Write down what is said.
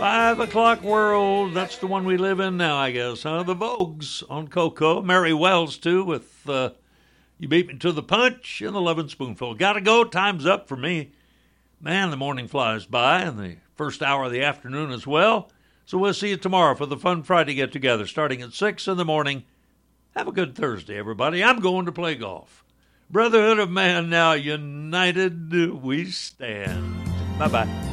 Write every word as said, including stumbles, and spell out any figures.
Five o'clock world, that's the one we live in now, I guess, huh? The Vogues on Coco. Mary Wells, too, with uh, You Beat Me to the Punch and the Lovin' Spoonful. Gotta go, time's up for me. Man, the morning flies by, and the first hour of the afternoon as well. So we'll see you tomorrow for the Fun Friday get-together, starting at six in the morning. Have a good Thursday, everybody. I'm going to play golf. Brotherhood of man now, united we stand. Bye-bye.